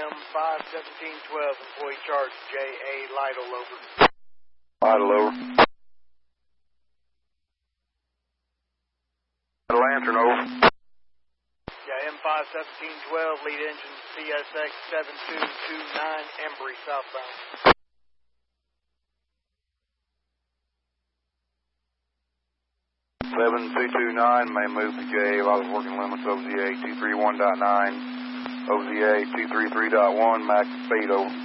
M51712, employee charge, J.A. Lytle, over. Lytle, over. Lytle, answering, over. Yeah, M51712, lead engine CSX 7229, Embry, southbound. 7229, may move to J.A. Lytle's working limits, OZA 231.9, OZA 233.1, max speed, over.